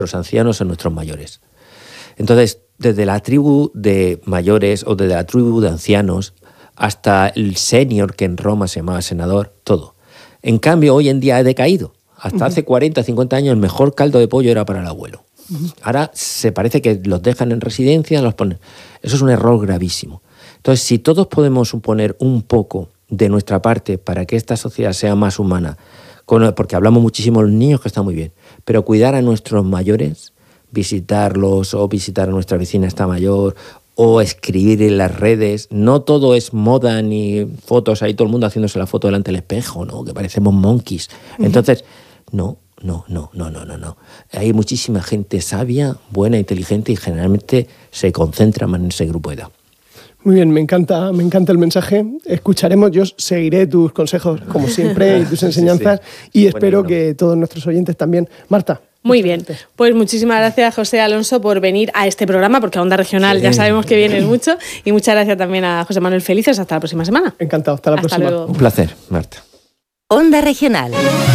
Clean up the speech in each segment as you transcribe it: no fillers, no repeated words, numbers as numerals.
nuestros ancianos, a nuestros mayores. Entonces, desde la tribu de mayores o desde la tribu de ancianos hasta el senior, que en Roma se llamaba senador, todo. En cambio, hoy en día ha decaído. Hasta hace 40, 50 años el mejor caldo de pollo era para el abuelo. Ahora se parece que los dejan en residencia, los ponen. Eso es un error gravísimo. Entonces, si todos podemos poner un poco de nuestra parte para que esta sociedad sea más humana, porque hablamos muchísimo de los niños, que está muy bien, pero cuidar a nuestros mayores, visitarlos o visitar a nuestra vecina está mayor, o escribir en las redes, no todo es moda ni fotos, ahí todo el mundo haciéndose la foto delante del espejo, ¿no? Que parecemos monkeys. Entonces, no. Hay muchísima gente sabia, buena, inteligente y generalmente se concentra más en ese grupo de edad. Muy bien, me encanta el mensaje. Escucharemos, yo seguiré tus consejos como siempre y tus enseñanzas y espero que todos nuestros oyentes también. Marta. Muy bien, pues muchísimas gracias, José Alonso, por venir a este programa, porque a Onda Regional ya sabemos que vienes mucho, y muchas gracias también a José Manuel Felices. Hasta la próxima semana. Encantado, hasta la próxima. Luego. Un placer, Marta. Onda Regional.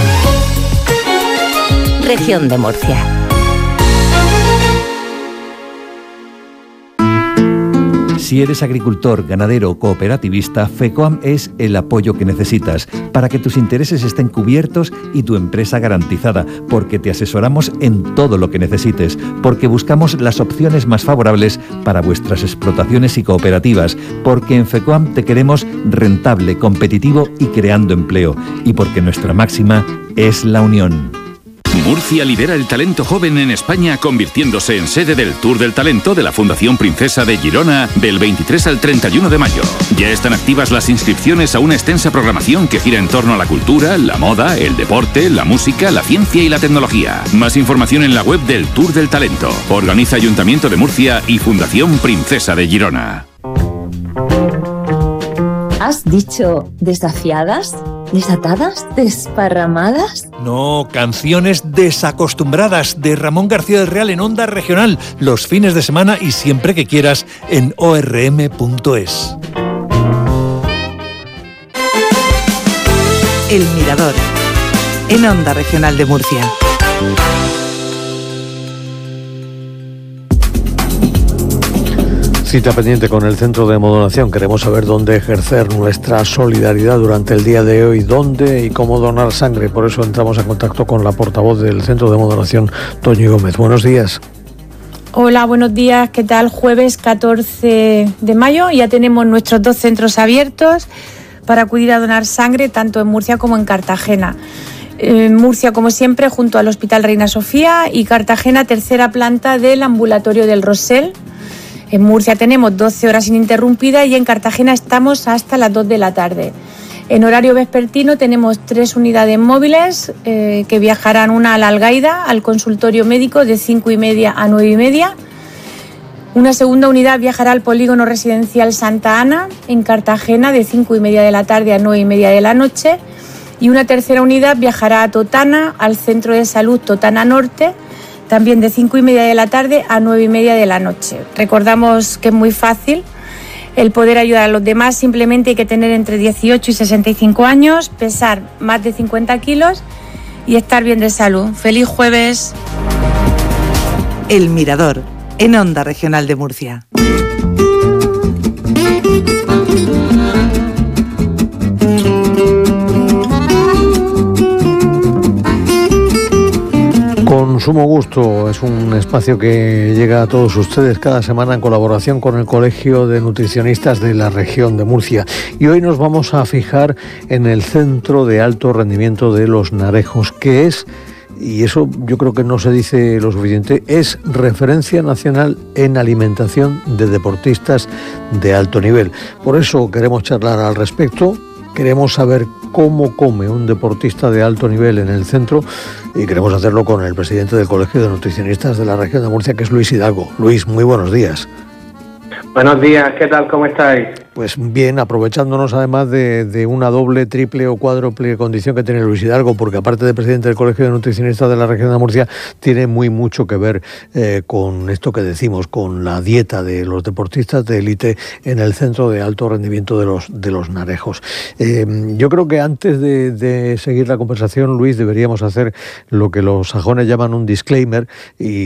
Región de Murcia. Si eres agricultor, ganadero o cooperativista, FECOAM es el apoyo que necesitas para que tus intereses estén cubiertos y tu empresa garantizada, porque te asesoramos en todo lo que necesites, porque buscamos las opciones más favorables para vuestras explotaciones y cooperativas, porque en FECOAM te queremos rentable, competitivo y creando empleo, y porque nuestra máxima es la unión. Murcia lidera el talento joven en España, convirtiéndose en sede del Tour del Talento de la Fundación Princesa de Girona del 23 al 31 de mayo. Ya están activas las inscripciones a una extensa programación que gira en torno a la cultura, la moda, el deporte, la música, la ciencia y la tecnología. Más información en la web del Tour del Talento. Organiza Ayuntamiento de Murcia y Fundación Princesa de Girona. ¿Has dicho desafiadas? ¿Desatadas? ¿Desparramadas? No, canciones desacostumbradas de Ramón García del Real en Onda Regional, los fines de semana y siempre que quieras en orm.es. El Mirador, en Onda Regional de Murcia. Cita pendiente con el Centro de Modulación. Queremos saber dónde ejercer nuestra solidaridad durante el día de hoy, dónde y cómo donar sangre. Por eso entramos en contacto con la portavoz del Centro de Modulación, Toñi Gómez. Buenos días. Hola, buenos días. ¿Qué tal? Jueves 14 de mayo. Ya tenemos nuestros 2 centros abiertos para acudir a donar sangre, tanto en Murcia como en Cartagena. En Murcia, como siempre, junto al Hospital Reina Sofía, y Cartagena, tercera planta del Ambulatorio del Rosell. En Murcia tenemos 12 horas ininterrumpidas y en Cartagena estamos hasta las 2 de la tarde. En horario vespertino tenemos 3 unidades móviles que viajarán, una a la Algaida, al consultorio médico de 5:30 a 9:30. Una segunda unidad viajará al polígono residencial Santa Ana, en Cartagena, de 5:30 de la tarde a 9:30 de la noche. Y una tercera unidad viajará a Totana, al Centro de Salud Totana Norte, también de 5:30 de la tarde a 9:30 de la noche. Recordamos que es muy fácil el poder ayudar a los demás. Simplemente hay que tener entre 18 y 65 años, pesar más de 50 kilos y estar bien de salud. ¡Feliz jueves! El Mirador, en Onda Regional de Murcia. Con sumo gusto, es un espacio que llega a todos ustedes cada semana en colaboración con el Colegio de Nutricionistas de la región de Murcia. Y hoy nos vamos a fijar en el Centro de Alto Rendimiento de Los Narejos, que es, y eso yo creo que no se dice lo suficiente, es referencia nacional en alimentación de deportistas de alto nivel. Por eso queremos charlar al respecto. Queremos saber cómo come un deportista de alto nivel en el centro y queremos hacerlo con el presidente del Colegio de Nutricionistas de la región de Murcia, que es Luis Hidalgo. Luis, muy buenos días. Buenos días, ¿qué tal? ¿Cómo estáis? pues bien, aprovechándonos además de una doble, triple o cuádruple condición que tiene Luis Hidalgo, porque aparte de presidente del Colegio de Nutricionistas de la Región de Murcia, tiene mucho que ver con esto que decimos, con la dieta de los deportistas de élite en el centro de alto rendimiento de los Narejos. Yo creo que antes de seguir la conversación, Luis, deberíamos hacer lo que los sajones llaman un disclaimer y